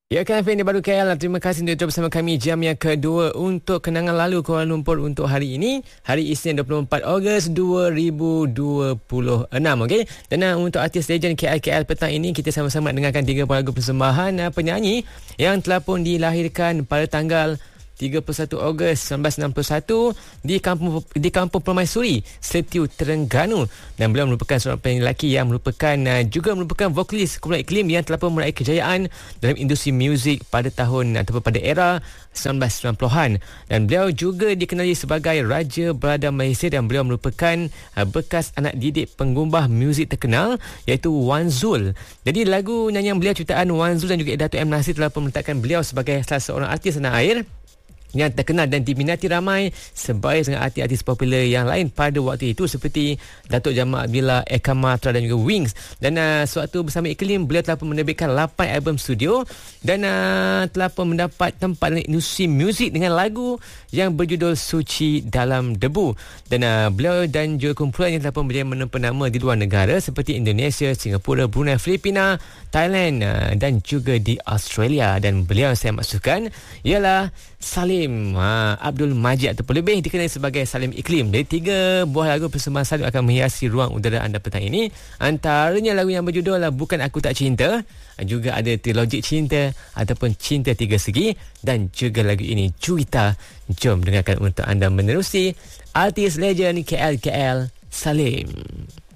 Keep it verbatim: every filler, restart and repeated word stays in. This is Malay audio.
Ya kan, Fendi baru K L. Terima kasih untuk terus bersama kami jam yang kedua untuk kenangan lalu Kuala Lumpur untuk hari ini, hari Isnin dua puluh empat Ogos dua ribu dua puluh enam. Okey. Dan uh, untuk artis legend K L K L petang ini, kita sama-sama dengarkan tiga buah lagu persembahan uh, penyanyi yang telah pun dilahirkan pada tanggal tiga puluh satu Ogos seribu sembilan ratus enam puluh satu di kampung di kampung Permaisuri, Setiu, Terengganu, dan beliau merupakan seorang penyanyi lelaki yang merupakan uh, juga merupakan vokalis kumpulan Iklim yang telah pun meraih kejayaan dalam industri muzik pada tahun ataupun pada era sembilan belas sembilan puluhan, dan beliau juga dikenali sebagai Raja Berada Malaysia, dan beliau merupakan uh, bekas anak didik pengumbah muzik terkenal iaitu Wan Zul. Jadi lagu nyanyian beliau ciptaan Wan Zul dan juga Dato' M. Nasir telah pun meletakkan beliau sebagai salah seorang artis tanah air yang terkenal dan diminati ramai sebaik dengan artis-artis popular yang lain pada waktu itu seperti Datuk Jamal Abdillah, Eka Matra dan juga Wings. Dan uh, sewaktu bersama Iklim, beliau telah pun menerbitkan lapan album studio dan uh, telah pun mendapat tempat dalam industri muzik dengan lagu yang berjudul Suci Dalam Debu. Dan uh, beliau dan juga kumpulan yang telah pun menjadi penama di luar negara seperti Indonesia, Singapura, Brunei, Filipina, Thailand uh, dan juga di Australia. Dan beliau yang saya maksudkan ialah Salim ha, Abdul Majid ataupun lebih dikenali sebagai Salim Iklim. Dari tiga buah lagu persembahan Salim akan menghiasi ruang udara anda petang ini. Antaranya lagu yang berjudul Bukan Aku Tak Cinta, juga ada Trilogik Cinta ataupun Cinta Tiga Segi, dan juga lagu ini Juwita. Jom dengarkan untuk anda menerusi artis legend K L K L Salim.